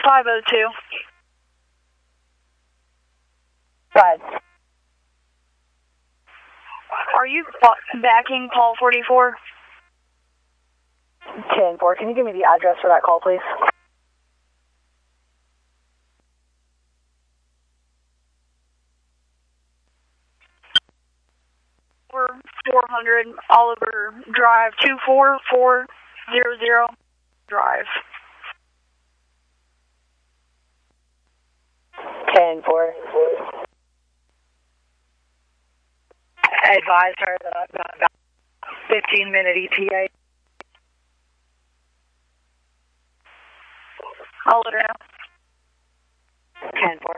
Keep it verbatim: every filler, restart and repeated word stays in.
five oh two. Right. Are you backing call forty-four? ten four. Can you give me the address for that call, please? We're four hundred Oliver Drive, two four four zero zero Drive. ten four. Advise her that I've got about fifteen minute E T A. I'll let her know. ten four.